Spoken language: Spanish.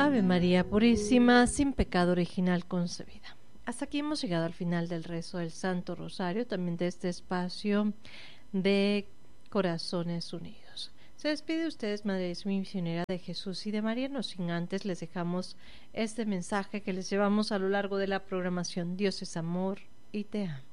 Ave María Purísima, sin pecado original concebida. Hasta aquí hemos llegado al final del rezo del Santo Rosario, también de este espacio de Corazones Unidos. Se despide de ustedes, Madre Misionera de Jesús y de María. No sin antes les dejamos este mensaje que les llevamos a lo largo de la programación. Dios es amor y te amo.